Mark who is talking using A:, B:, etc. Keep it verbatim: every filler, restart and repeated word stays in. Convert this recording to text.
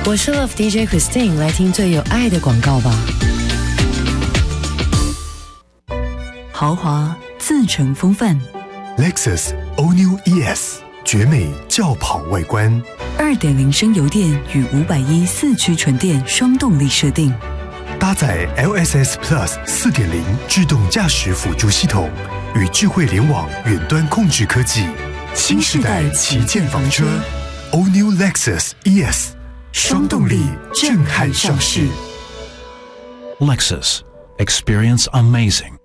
A: 我是 Love D J Christine， 来听最有爱的广告吧。
B: 豪华自成风范
C: Lexus All New E S 绝美轿跑外观，
B: 二点零 升油电与五百一四驱纯电双动力设定，
C: 搭载 L S S Plus 四点零 自动驾驶辅助系统与智慧联网远端控制科技，新世代旗舰房车 All New Lexus E S 双动力震撼上市。
D: Lexus, experience amazing.